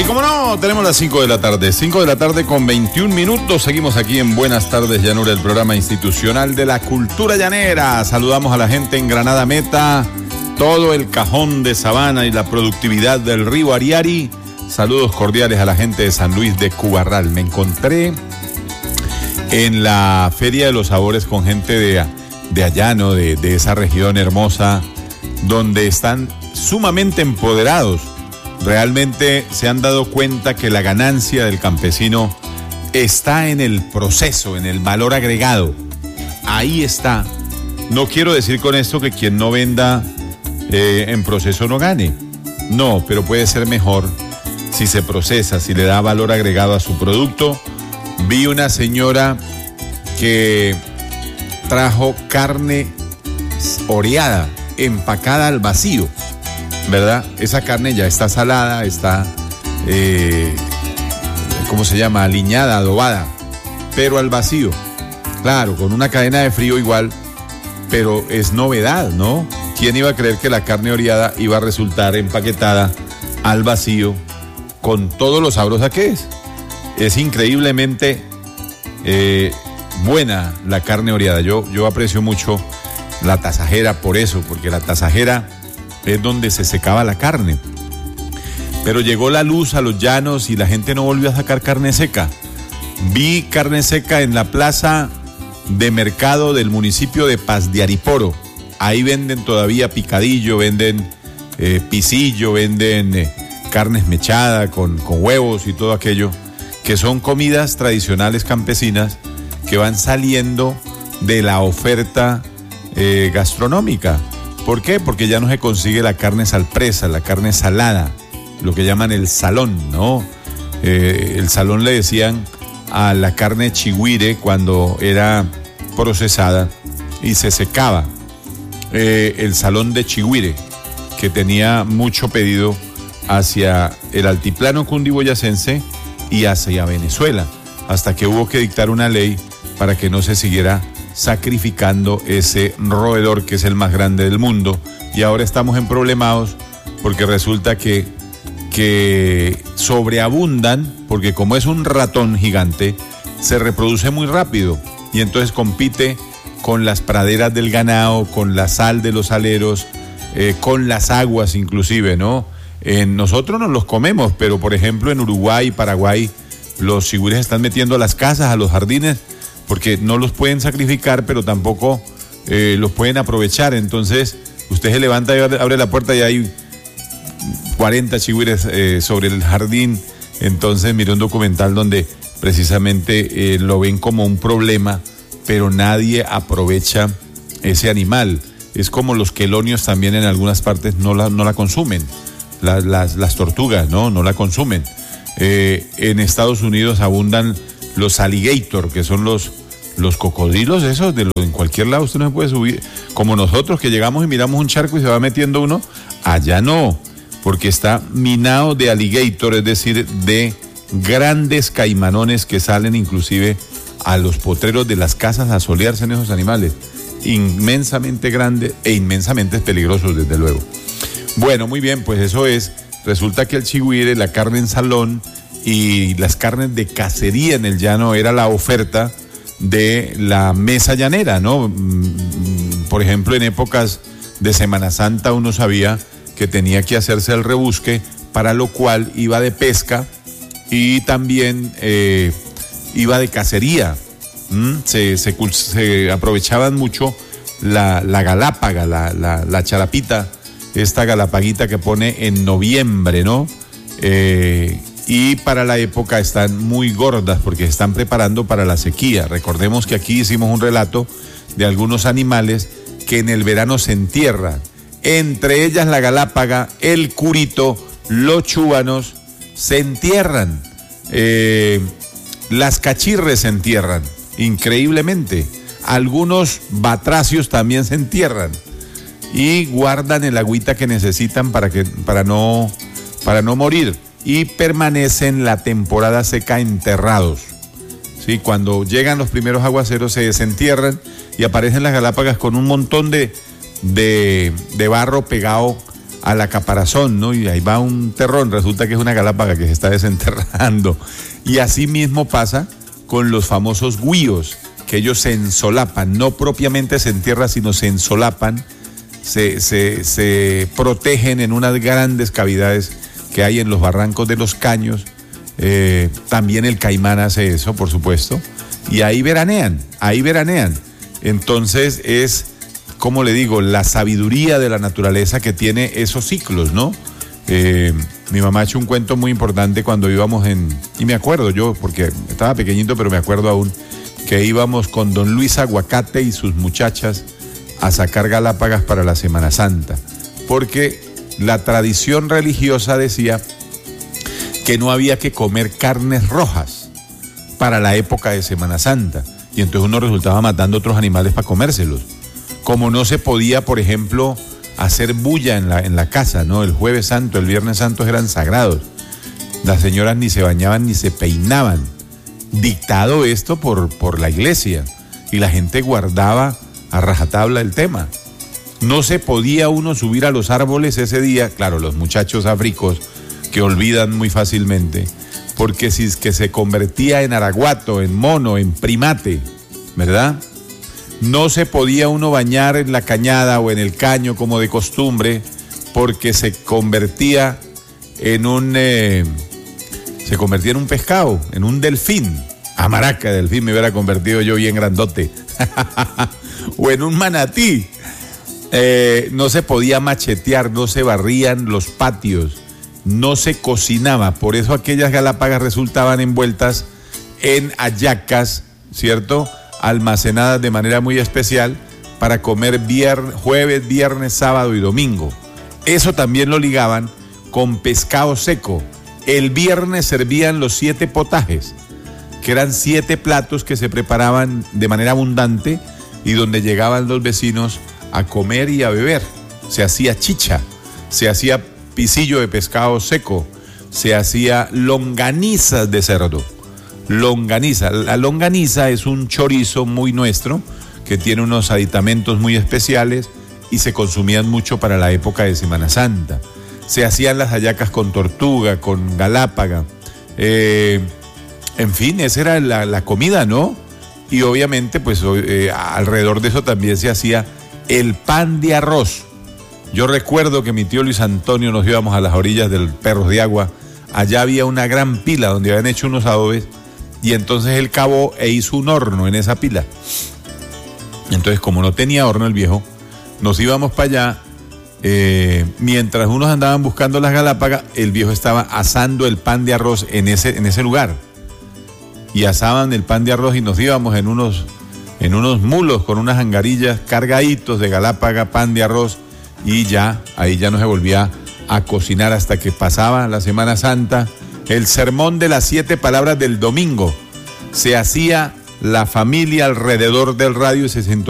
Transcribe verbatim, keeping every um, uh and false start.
como no, tenemos las cinco de la tarde, cinco de la tarde con veintiún minutos. Seguimos aquí en Buenas Tardes Llanura, el programa institucional de la cultura llanera. Saludamos a la gente en Granada Meta, todo el cajón de Sabana y la productividad del río Ariari. Saludos cordiales a la gente de San Luis de Cubarral. Me encontré en la Feria de los Sabores con gente de, de allá, ¿no? De, de esa región hermosa, donde están sumamente empoderados. Realmente se han dado cuenta que la ganancia del campesino está en el proceso, en el valor agregado. Ahí está. No quiero decir con esto que quien no venda eh, en proceso no gane. No, pero puede ser mejor si se procesa, si le da valor agregado a su producto. Vi una señora que trajo carne oreada, empacada al vacío, ¿verdad? Esa carne ya está salada, está, eh, ¿cómo se llama? Aliñada, adobada, pero al vacío. Claro, con una cadena de frío igual, pero es novedad, ¿no? ¿Quién iba a creer que la carne oreada iba a resultar empaquetada al vacío con todo lo sabrosa que es? Es increíblemente eh, buena la carne oreada. Yo, yo aprecio mucho la tasajera por eso, porque la tasajera es donde se secaba la carne. Pero llegó la luz a los llanos y la gente no volvió a sacar carne seca. Vi carne seca en la plaza de mercado del municipio de Paz de Ariporo. Ahí venden todavía picadillo, venden eh, pisillo, venden eh, carnes mechadas con, con huevos y todo aquello, que son comidas tradicionales campesinas que van saliendo de la oferta eh, gastronómica. ¿Por qué? Porque ya no se consigue la carne salpresa, la carne salada, lo que llaman el salón, ¿no? Eh, el salón le decían a la carne chigüire cuando era procesada y se secaba. Eh, el salón de chigüire, que tenía mucho pedido hacia el altiplano cundiboyacense y hacia Venezuela, hasta que hubo que dictar una ley para que no se siguiera sacrificando ese roedor que es el más grande del mundo. Y ahora estamos en problemados porque resulta que, que sobreabundan, porque como es un ratón gigante, se reproduce muy rápido y entonces compite con las praderas del ganado, con la sal de los aleros, eh, con las aguas inclusive, ¿no? Eh, nosotros nos los comemos, pero por ejemplo en Uruguay y Paraguay los chigüires están metiendo a las casas, a los jardines, porque no los pueden sacrificar, pero tampoco eh, los pueden aprovechar. Entonces, usted se levanta y abre la puerta y hay cuarenta chigüires eh, sobre el jardín. Entonces, miré un documental donde precisamente eh, lo ven como un problema, pero nadie aprovecha ese animal. Es como los quelonios también en algunas partes no la, no la consumen. Las, las, las tortugas, ¿no? No la consumen. Eh, en Estados Unidos abundan los alligator, que son los, los cocodrilos esos, de los, en cualquier lado usted no se puede subir, como nosotros que llegamos y miramos un charco y se va metiendo uno. Allá no, porque está minado de alligator, es decir, de grandes caimanones que salen inclusive a los potreros de las casas a solearse en esos animales, inmensamente grandes e inmensamente peligrosos, desde luego. Bueno, muy bien, pues eso es, resulta que el chigüire, la carne en salón y las carnes de cacería en el llano era la oferta de la mesa llanera, ¿no? Por ejemplo, en épocas de Semana Santa uno sabía que tenía que hacerse el rebusque, para lo cual iba de pesca y también eh, iba de cacería. ¿Mm? Se, se, se aprovechaban mucho la, la galápaga, la, la, la charapita, esta galapaguita que pone en noviembre, ¿no? Eh, y para la época están muy gordas porque se están preparando para la sequía. Recordemos que aquí hicimos un relato de algunos animales que en el verano se entierran, entre ellas la galápaga, el curito, los chúbanos se entierran, eh, las cachirres se entierran, increíblemente. Algunos batracios también se entierran y guardan el agüita que necesitan para, que, para, no, para no morir. Y permanecen la temporada seca enterrados. ¿Sí? Cuando llegan los primeros aguaceros se desentierran y aparecen las galápagas con un montón de, de, de barro pegado a la caparazón, ¿no? Y ahí va un terrón, resulta que es una galápaga que se está desenterrando. Y así mismo pasa con los famosos güíos, que ellos se ensolapan, no propiamente se entierran, sino se ensolapan, se, se, se protegen en unas grandes cavidades que hay en los barrancos de los caños. Eh, también el caimán hace eso, por supuesto, y ahí veranean, ahí veranean. Entonces es, como le digo, la sabiduría de la naturaleza que tiene esos ciclos, ¿no? Eh, mi mamá ha hecho un cuento muy importante cuando íbamos en, y me acuerdo yo, porque estaba pequeñito, pero me acuerdo aún, que íbamos con don Luis Aguacate y sus muchachas a sacar galápagas para la Semana Santa, porque la tradición religiosa decía que no había que comer carnes rojas para la época de Semana Santa, y entonces uno resultaba matando otros animales para comérselos. Como no se podía, por ejemplo, hacer bulla en la, en la casa, ¿no? El Jueves Santo, el Viernes Santo eran sagrados. Las señoras ni se bañaban ni se peinaban. Dictado esto por, por la iglesia, y la gente guardaba a rajatabla el tema. No se podía uno subir a los árboles ese día, claro, los muchachos africos que olvidan muy fácilmente, porque si es que se convertía en araguato, en mono, en primate, ¿verdad? No se podía uno bañar en la cañada o en el caño como de costumbre, porque se convertía en un eh, se convertía en un pescado, en un delfín. A maraca de delfín me hubiera convertido yo bien grandote. O en un manatí. Eh, no se podía machetear, no se barrían los patios, no se cocinaba. Por eso aquellas galápagas resultaban envueltas en hallacas, ¿cierto?, almacenadas de manera muy especial para comer vier, jueves, viernes, sábado y domingo. Eso también lo ligaban con pescado seco. El viernes servían los siete potajes, que eran siete platos que se preparaban de manera abundante y donde llegaban los vecinos a comer y a beber. Se hacía chicha, se hacía pisillo de pescado seco, se hacía longanizas de cerdo. Longaniza. La longaniza es un chorizo muy nuestro que tiene unos aditamentos muy especiales y se consumían mucho para la época de Semana Santa. Se hacían las hallacas con tortuga, con galápaga. Eh, en fin, esa era la, la comida, ¿no? Y obviamente, pues eh, alrededor de eso también se hacía el pan de arroz. Yo recuerdo que mi tío Luis Antonio nos íbamos a las orillas del Perros de Agua. Allá había una gran pila donde habían hecho unos adobes. Y entonces él cavó e hizo un horno en esa pila. Entonces, como no tenía horno el viejo, nos íbamos para allá. Eh, mientras unos andaban buscando las galápagas, el viejo estaba asando el pan de arroz en ese, en ese lugar. Y asaban el pan de arroz y nos íbamos en unos, en unos mulos con unas angarillas cargaditos de galápaga, pan de arroz. Y ya, ahí ya no se volvía a cocinar hasta que pasaba la Semana Santa. El sermón de las siete palabras del domingo. Se hacía la familia alrededor del radio y se sentó